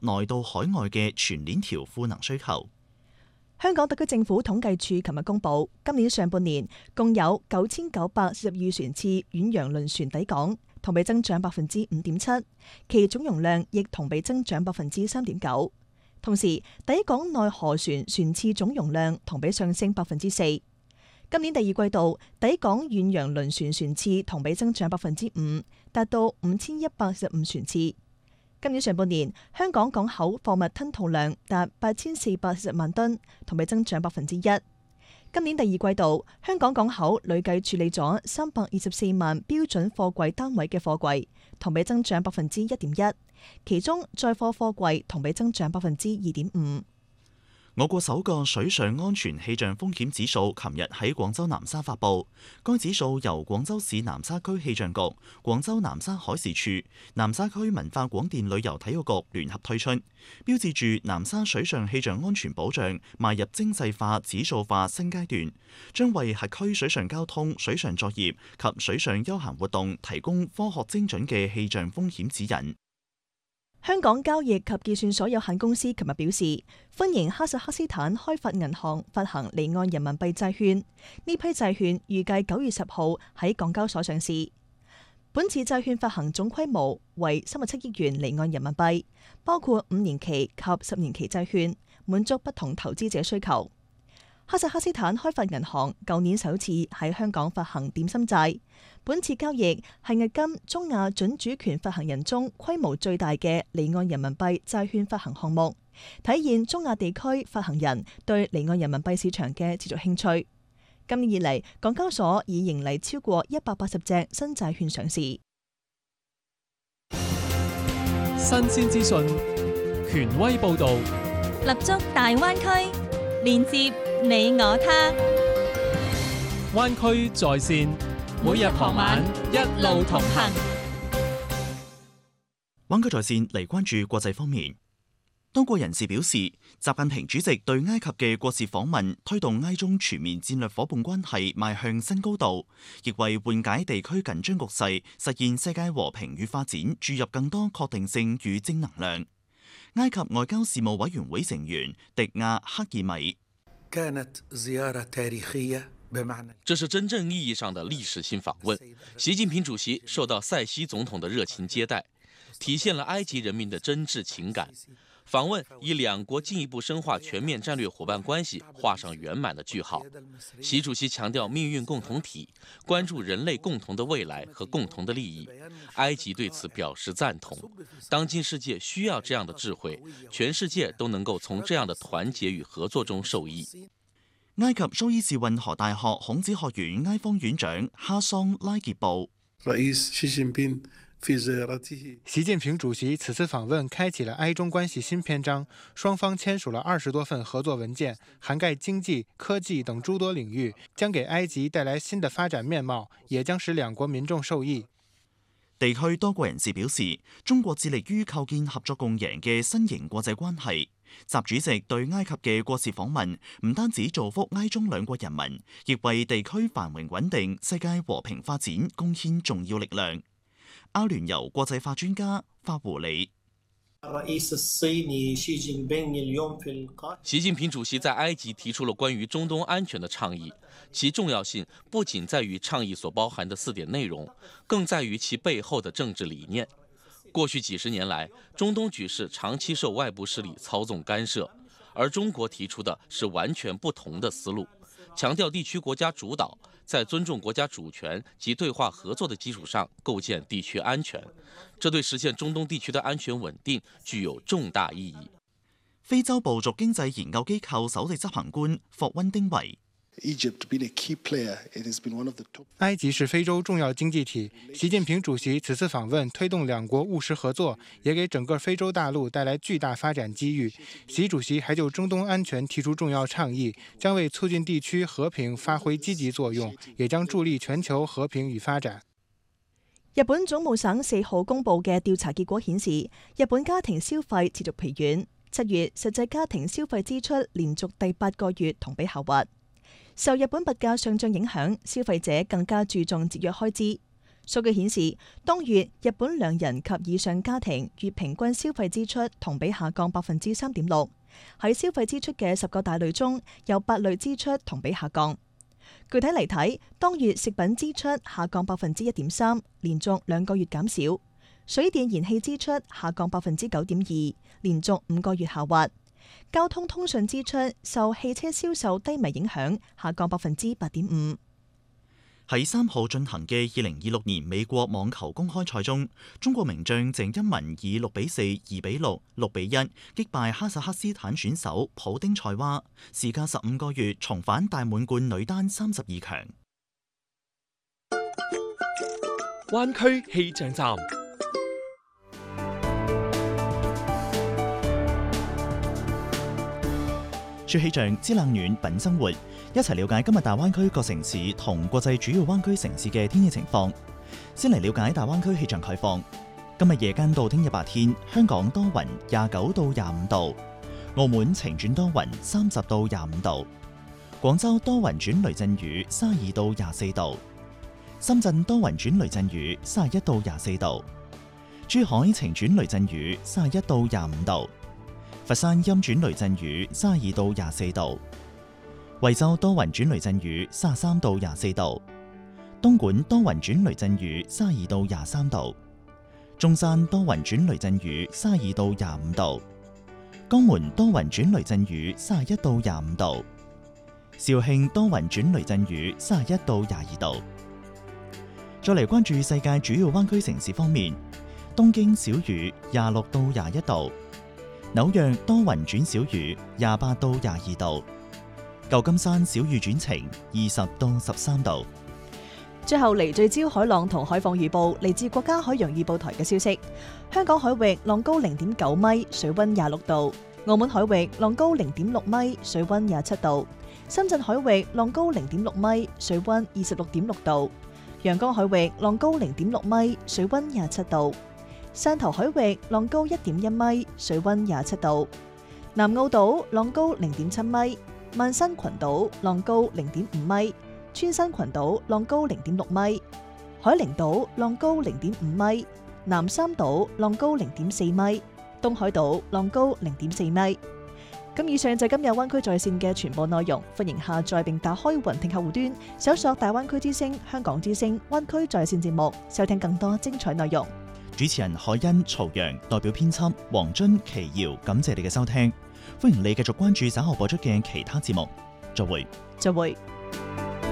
內到海外嘅全鏈條賦能需求。 香港特區政府統計處琴日公布，今年上半年共有9942船次遠洋輪船抵港，同比增長5.7%，其總容量亦同比增長3.9%。同時，抵港內河船船次總容量同比上升4%。今年第二季度抵港遠洋輪船船次同比增長5%，達到5115船次。今年上半年，香港港口貨物吞吐量達8440萬噸，同比增長1%。今年第二季度，香港港口累計處理咗324萬標準貨櫃單位嘅貨櫃，同比增長1.1%，其中載貨貨櫃同比增長2.5%。 我國首個水上安全氣象風險指數琴日喺廣州南沙發布，該指數由廣州市南沙區氣象局、廣州南沙海事處、南沙區文化廣電旅遊體育局聯合推出，標誌住南沙水上氣象安全保障邁入精細化、指數化新階段，將為轄區水上交通、水上作業及水上休閒活動提供科學精準嘅氣象風險指引。 香港交易及結算所有限公司琴日表示，歡迎哈薩克斯坦開發銀行發行離岸人民幣債券，呢批債券預計9月10號喺港交所上市。本次債券發行總規模為37億元離岸人民幣，包括5年期及10年期債券，滿足不同投資者需求。哈薩克斯坦開發銀行舊年首次喺香港發行點心債，本次交易係迄今中亞準主權發行人中規模最大嘅離岸人民幣債券發行項目，體現中亞地區發行人對離岸人民幣市場嘅持續興趣。今年以嚟，港交所已迎嚟超過180隻新債券上市。 新鮮資訊，權威報導， 立足大灣區，連接你我他。 灣區在線，每日傍晚一路同行。 灣區在線嚟關注國際方面。多國人士表示，習近平主席對埃及嘅國事訪問，推動埃中全面戰略夥伴關係邁向新高度，亦為緩解地區緊張局勢、實現世界和平與發展注入更多確定性與正能量。埃及外交事務委員會成員迪亞克爾米， 這是真正意義上的歷史性訪問。習近平主席受到塞西總統的熱情接待，體現了埃及人民的真摯情感。訪問以兩國進一步深化全面戰略夥伴關係畫上圓滿的句號。習主席強調命運共同體，關注人類共同的未來和共同的利益。埃及對此表示贊同。當今世界需要這樣的智慧，全世界都能夠從這樣的團結與合作中受益。 埃及蘇伊士運河大學孔子學院埃方院長哈桑拉傑布， 習近平主席此次訪問開啟了埃中關係新篇章，雙方簽署了20多份合作文件，涵蓋經濟、科技等諸多領域，將給埃及帶來新的發展面貌，也將使兩國民眾受益。 地區多國人士表示，中國致力於構建合作共贏嘅新型國際關係。習主席對埃及嘅國事訪問，唔單止造福埃中兩國人民，亦為地區繁榮穩定、世界和平發展貢獻重要力量。阿聯酋國際法專家法胡里， 習近平主席在埃及提出了關於中東安全的倡議，其重要性不僅在於倡議所包含的4點內容，更在於其背後的政治理念。過去幾十年來，中東局勢長期受外部勢力操縱干涉，而中國提出的是完全不同的思路，強調地區國家主導，在尊重國家主權及對話合作的基礎上構建地區安全，這對實現中東地區的安全穩定具有重大意義。 非洲部族經濟研究機構首席執行官霍溫丁維， 埃及是非洲重要經濟體，習近平主席此次訪問推動兩國務實合作，也給整個非洲大陸帶來巨大發展機遇。習主席還就中東安全提出重要倡議，將為促進地區和平發揮積極作用，也將助力全球和平與發展。 日本總務省4號公布嘅調查結果顯示，日本家庭消費持續疲軟，7月實際家庭消費支出連續第8個月同比下滑。受日本物價上漲影響，消費者更加注重節約開支。 數據顯示，當月日本兩人及以上家庭月平均消費支出同比下降 3.6%。喺消費支出嘅10個大類中，有8類支出同比下降。具體嚟睇，當月食品支出下降 1.3%，連續2個月減少；水電燃氣支出下降 9.2%，連續5個月下滑；交通通訊支出受汽車銷售低迷影響，下降 8.5%。 喺3號進行嘅2026年美國網球公開賽中，中國名將鄭欽文以6-4、2-6、6-1擊敗哈薩克斯坦選手普丁塞娃，時隔15個月重返大滿貫女單32強。 灣區氣象站。 說氣象知冷暖品生活，一齊了解今日大灣區各城市同國際主要灣區城市嘅天氣情況。先嚟了解大灣區氣象概況。今日夜間到聽日白天，香港多雲29到25度，澳門晴轉多雲30到25度，廣州多雲轉雷陣雨32到24度，深圳多雲轉雷陣雨31到24度，珠海晴轉雷陣雨31到25度，佛山陰轉雷陣雨32到24度，惠州多雲轉雷陣雨33到24度，東莞多雲轉雷陣雨32到23度，中山多雲轉雷陣雨32到25度，江門多雲轉雷陣雨31到25度，肇慶多雲轉雷陣雨31到22度。再嚟關注世界主要灣區城市方面，東京小雨26到21度。紐約多雲轉小雨28到22度，舊金山小雨轉晴20到13度。 最後嚟聚焦海浪同海況預報，嚟自國家海洋預報台嘅消息。香港海域浪高0.9米，水溫26度；澳門海域浪高0.6米，水溫27度；深圳海域浪高0.6米，水溫26.6度；陽江海域浪高0.6米，水溫27度。汕頭海域浪高1.1米，水溫27度；南澳島浪高0.7米，萬新群島浪高0.5米，穿新群島浪高0.6米，海陵島浪高0.5米，南三島浪高0.4米，東海島浪高0.4米。咁以上就係今日灣區在線嘅全部內容，歡迎下載並打開雲聽客戶端，搜索大灣區之聲、香港之聲、灣區在線節目，收聽更多精彩內容。 主持人海欣、曹陽，代表編輯黃津、奇瑤，感謝你嘅收聽。歡迎你繼續關注稍後播出嘅其他節目。再會。